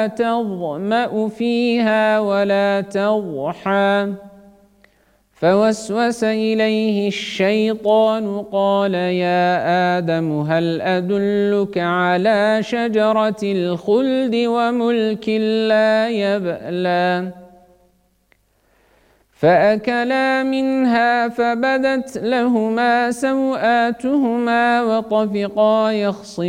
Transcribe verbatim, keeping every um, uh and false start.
تظمأ فيها ولا تضحى فوسوس إليه الشيطان قال يا آدم هل أدلك على شجرة الخلد وملك لا يبلى فأكلا منها فبدت لهما سوآتهما وطفقا يخصفان